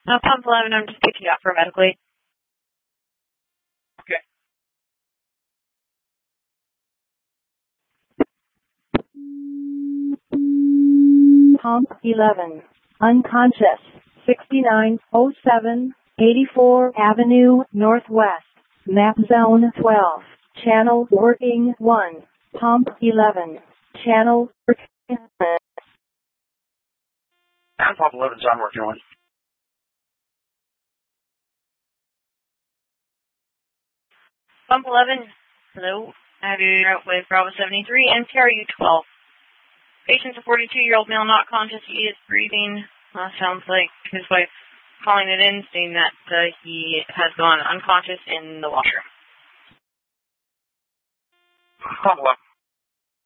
Pump 11, I'm just picking you up for medically. Okay. Pump 11, unconscious, 6907, 84 Avenue Northwest, map zone 12, channel working 1, pump 11, channel working 1. And Pump 11's on working one. Pump 11, hello. I have you out with Bravo 73 and carry you 12. Patient's a 42-year-old male, not conscious. He is breathing. Sounds like his wife calling it in, saying that he has gone unconscious in the washroom. Pump 11.